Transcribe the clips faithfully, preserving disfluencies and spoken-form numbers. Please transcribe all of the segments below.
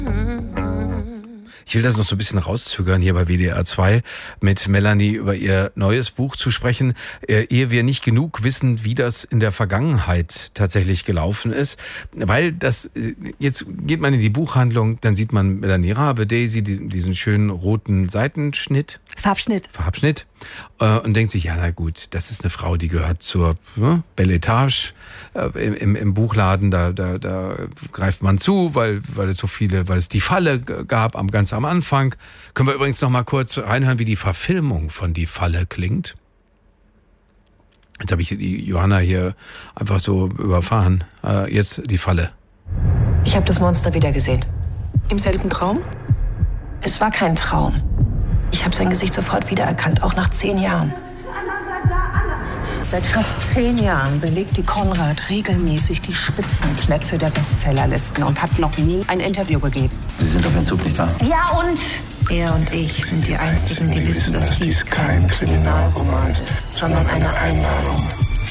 Ich will das noch so ein bisschen rauszögern, hier bei W D R zwei mit Melanie über ihr neues Buch zu sprechen, ehe wir nicht genug wissen, wie das in der Vergangenheit tatsächlich gelaufen ist. Weil das, jetzt geht man in die Buchhandlung, dann sieht man Melanie Rabe, Daisy, diesen schönen roten Seitenschnitt. Farbschnitt. Farbschnitt. Und denkt sich, ja na gut, das ist eine Frau, die gehört zur ne, Belle Etage äh, im, im Buchladen, da, da, da greift man zu, weil, weil es so viele, weil es die Falle gab am ganz am Anfang. Können wir übrigens noch mal kurz reinhören, wie die Verfilmung von Die Falle klingt. Jetzt habe ich die Johanna hier einfach so überfahren. Äh, jetzt Die Falle. Ich habe das Monster wieder gesehen. Im selben Traum? Es war kein Traum. Ich habe sein Gesicht sofort wiedererkannt, auch nach zehn Jahren. Seit fast zehn Jahren belegt die Konrad regelmäßig die Spitzenplätze der Bestsellerlisten und hat noch nie ein Interview gegeben. Sie sind auf Entzug nicht da? Ja und? Er und ich sind die Einzigen, die wissen, dass dies kein Kriminalroman ist, sondern eine Einladung.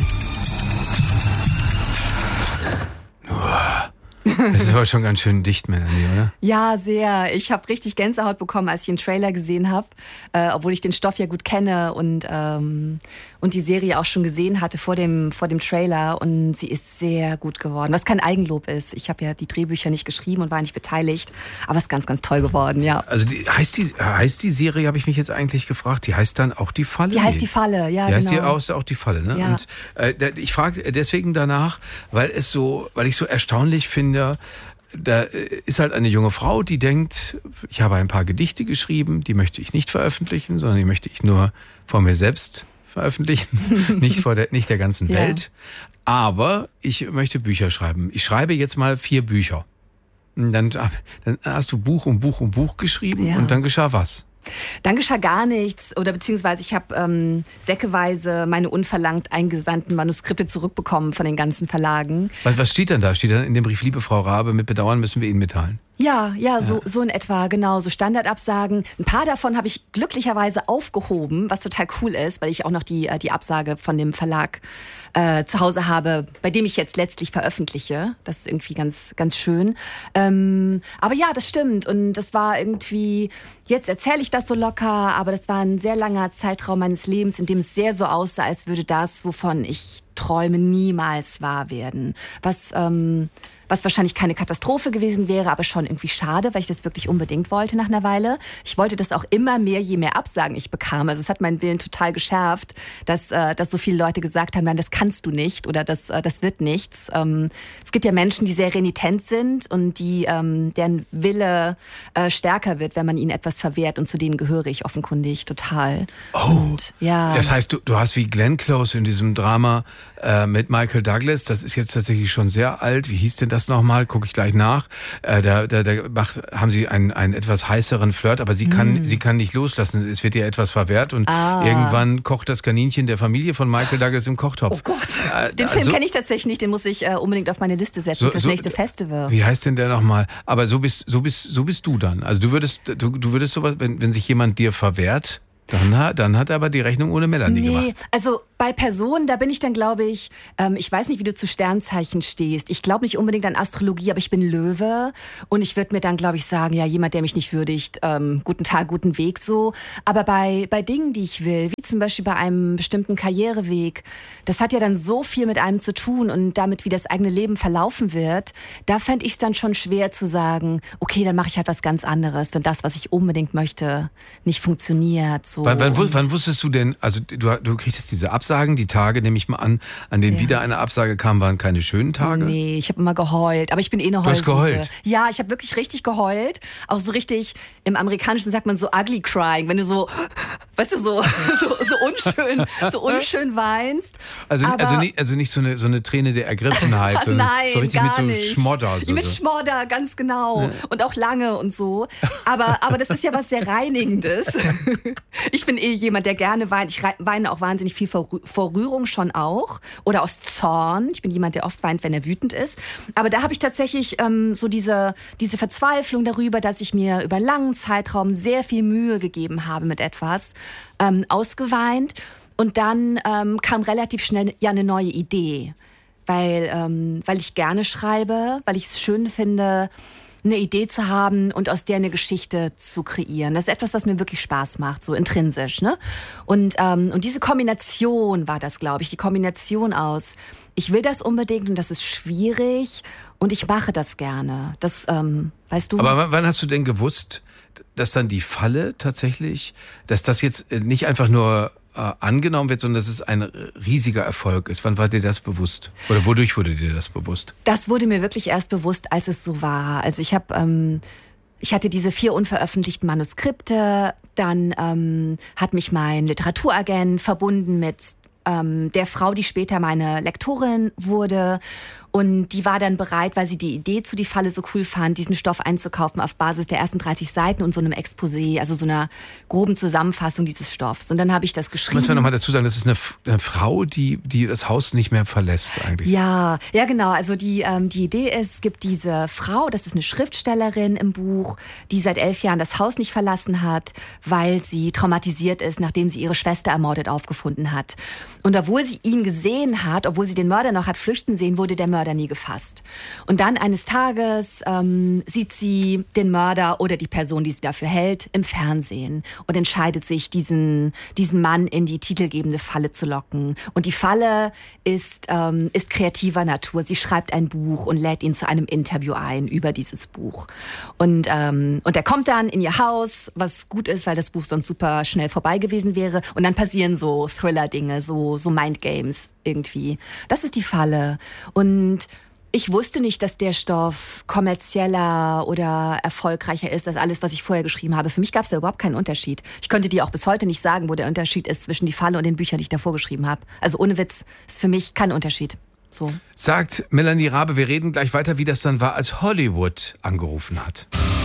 Das ist aber schon ganz schön dicht, Melanie, oder? Ja, sehr. Ich habe richtig Gänsehaut bekommen, als ich den Trailer gesehen habe, äh, obwohl ich den Stoff ja gut kenne und, ähm, und die Serie auch schon gesehen hatte vor dem, vor dem Trailer. Und sie ist sehr gut geworden, was kein Eigenlob ist. Ich habe ja die Drehbücher nicht geschrieben und war nicht beteiligt, aber es ist ganz, ganz toll geworden, ja. Also die, heißt, die, heißt die Serie, habe ich mich jetzt eigentlich gefragt, die heißt dann auch Die Falle? Die heißt Die Falle, ja, die genau. heißt die auch, auch Die Falle, ne? Ja. Und äh, ich frage deswegen danach, weil es so, weil ich so erstaunlich finde, da ist halt eine junge Frau, die denkt, ich habe ein paar Gedichte geschrieben, die möchte ich nicht veröffentlichen, sondern die möchte ich nur vor mir selbst veröffentlichen, nicht vor der, nicht der ganzen Ja. Welt. Aber ich möchte Bücher schreiben. Ich schreibe jetzt mal vier Bücher. Und Dann, dann hast du Buch um Buch um Buch geschrieben Ja. und dann geschah was? Dann geschah gar nichts oder beziehungsweise ich habe ähm, säckeweise meine unverlangt eingesandten Manuskripte zurückbekommen von den ganzen Verlagen. Was, was steht denn da? Steht dann in dem Brief, liebe Frau Rabe, mit Bedauern müssen wir Ihnen mitteilen? Ja, ja, so, so in etwa, genau, so Standardabsagen. Ein paar davon habe ich glücklicherweise aufgehoben, was total cool ist, weil ich auch noch die, äh, die Absage von dem Verlag äh, zu Hause habe, bei dem ich jetzt letztlich veröffentliche. Das ist irgendwie ganz, ganz schön. Ähm, aber ja, das stimmt und das war irgendwie, jetzt erzähle ich das so locker, aber das war ein sehr langer Zeitraum meines Lebens, in dem es sehr so aussah, als würde das, wovon ich träume, niemals wahr werden. Was... Ähm, was wahrscheinlich keine Katastrophe gewesen wäre, aber schon irgendwie schade, weil ich das wirklich unbedingt wollte nach einer Weile. Ich wollte das auch immer mehr, je mehr Absagen ich bekam. Also es hat meinen Willen total geschärft, dass, äh, dass so viele Leute gesagt haben, nein, das kannst du nicht oder das, äh, das wird nichts. Ähm, es gibt ja Menschen, die sehr renitent sind und die, ähm, deren Wille äh, stärker wird, wenn man ihnen etwas verwehrt und zu denen gehöre ich offenkundig total. Oh, und, ja. Das heißt, du, du hast wie Glenn Close in diesem Drama äh, mit Michael Douglas, das ist jetzt tatsächlich schon sehr alt, wie hieß denn das nochmal, gucke ich gleich nach, äh, da, da, da macht, haben sie einen, einen etwas heißeren Flirt, aber sie kann, mm. sie kann nicht loslassen, es wird ihr etwas verwehrt und ah. irgendwann kocht das Kaninchen der Familie von Michael Douglas im Kochtopf. Oh Gott, äh, den Film so, kenne ich tatsächlich nicht, den muss ich äh, unbedingt auf meine Liste setzen so, fürs so, nächste Festival. Wie heißt denn der nochmal? Aber so bist, so bist, so bist du dann, also du würdest, du, du würdest sowas, wenn, wenn sich jemand dir verwehrt, dann hat, dann hat er aber die Rechnung ohne Melanie nee, gemacht. Nee, also bei Personen, da bin ich dann, glaube ich, ähm, ich weiß nicht, wie du zu Sternzeichen stehst. Ich glaube nicht unbedingt an Astrologie, aber ich bin Löwe. Und ich würde mir dann, glaube ich, sagen, ja, jemand, der mich nicht würdigt, ähm, guten Tag, guten Weg so. Aber bei, bei Dingen, die ich will, wie zum Beispiel bei einem bestimmten Karriereweg, das hat ja dann so viel mit einem zu tun und damit, wie das eigene Leben verlaufen wird, da fände ich es dann schon schwer zu sagen, okay, dann mache ich halt was ganz anderes, wenn das, was ich unbedingt möchte, nicht funktioniert. So. Wann, wann, wann wusstest du denn, also du, du kriegst diese Absagen, die Tage, nehme ich mal an, an denen ja. wieder eine Absage kam, waren keine schönen Tage? Nee, ich habe immer geheult, aber ich bin eh eine Heulsuse. Du hast geheult? Ja, ich habe wirklich richtig geheult, auch so richtig, im Amerikanischen sagt man so ugly crying, wenn du so, weißt du, so, so, so unschön, so unschön weinst. Also, aber, also, nicht, also nicht so eine, so eine Träne der Ergriffenheit, sondern nein, so richtig gar mit so nicht. Schmodder. So, mit so. Schmodder, ganz genau. Ja. Und auch lange und so. Aber, aber das ist ja was sehr Reinigendes. Ich bin eh jemand, der gerne weint. Ich weine auch wahnsinnig viel vor, vor Rührung schon auch. Oder aus Zorn. Ich bin jemand, der oft weint, wenn er wütend ist. Aber da habe ich tatsächlich ähm, so diese, diese Verzweiflung darüber, dass ich mir über einen langen Zeitraum sehr viel Mühe gegeben habe mit etwas, ähm, ausgeweint. Und dann ähm, kam relativ schnell ja eine neue Idee. Weil, ähm, weil ich gerne schreibe, weil ich es schön finde, eine Idee zu haben und aus der eine Geschichte zu kreieren. Das ist etwas, was mir wirklich Spaß macht, so intrinsisch. Ne? Und, ähm, und diese Kombination war das, glaube ich, die Kombination aus, ich will das unbedingt und das ist schwierig und ich mache das gerne. Das, ähm, weißt du? Aber wann hast du denn gewusst, dass dann die Falle tatsächlich, dass das jetzt nicht einfach nur äh, angenommen wird, sondern dass es ein riesiger Erfolg ist? Wann war dir das bewusst? Oder wodurch wurde dir das bewusst? Das wurde mir wirklich erst bewusst, als es so war. Also ich habe... Ähm, Ich hatte diese vier unveröffentlichten Manuskripte, dann ähm, hat mich mein Literaturagent verbunden mit ähm, der Frau, die später meine Lektorin wurde. Und die war dann bereit, weil sie die Idee zu Die Falle so cool fand, diesen Stoff einzukaufen auf Basis der ersten dreißig Seiten und so einem Exposé, also so einer groben Zusammenfassung dieses Stoffs. Und dann habe ich das geschrieben. Müssen wir nochmal dazu sagen, das ist eine, eine Frau, die, die das Haus nicht mehr verlässt eigentlich. Ja, ja genau. Also die, ähm, die Idee ist, es gibt diese Frau, das ist eine Schriftstellerin im Buch, die seit elf Jahren das Haus nicht verlassen hat, weil sie traumatisiert ist, nachdem sie ihre Schwester ermordet aufgefunden hat. Und obwohl sie ihn gesehen hat, obwohl sie den Mörder noch hat flüchten sehen, wurde der Mörder nie gefasst. Und dann eines Tages ähm, sieht sie den Mörder oder die Person, die sie dafür hält, im Fernsehen und entscheidet sich, diesen, diesen Mann in die titelgebende Falle zu locken. Und die Falle ist, ähm, ist kreativer Natur. Sie schreibt ein Buch und lädt ihn zu einem Interview ein über dieses Buch. Und, ähm, und er kommt dann in ihr Haus, was gut ist, weil das Buch sonst super schnell vorbei gewesen wäre. Und dann passieren so Thriller-Dinge, so, so Mindgames irgendwie. Das ist die Falle. Und ich wusste nicht, dass der Stoff kommerzieller oder erfolgreicher ist als alles, was ich vorher geschrieben habe. Für mich gab es da überhaupt keinen Unterschied. Ich könnte dir auch bis heute nicht sagen, wo der Unterschied ist zwischen Die Falle und den Büchern, die ich davor geschrieben habe. Also ohne Witz, ist für mich kein Unterschied. So. Sagt Melanie Rabe, wir reden gleich weiter, wie das dann war, als Hollywood angerufen hat.